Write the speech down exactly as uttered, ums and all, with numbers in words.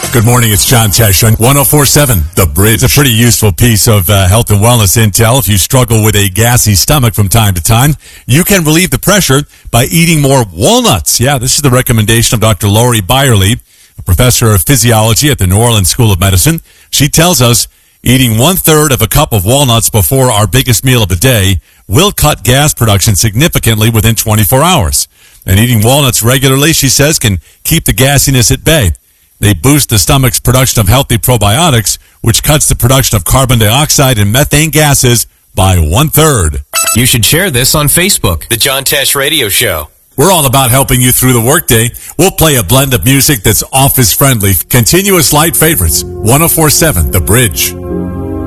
Good morning, it's John Tesh on one oh four point seven The Bridge. It's a pretty useful piece of uh, health and wellness intel. If you struggle with a gassy stomach from time to time, you can relieve the pressure by eating more walnuts. Yeah, this is the recommendation of Doctor Lori Byerly, a professor of physiology at the New Orleans School of Medicine. She tells us eating one-third of a cup of walnuts before our biggest meal of the day will cut gas production significantly within twenty-four hours. And eating walnuts regularly, she says, can keep the gassiness at bay. They boost the stomach's production of healthy probiotics, which cuts the production of carbon dioxide and methane gases by one-third. You should share this on Facebook. The John Tesh Radio Show. We're all about helping you through the workday. We'll play a blend of music that's office-friendly. Continuous light favorites. one oh four point seven The Bridge.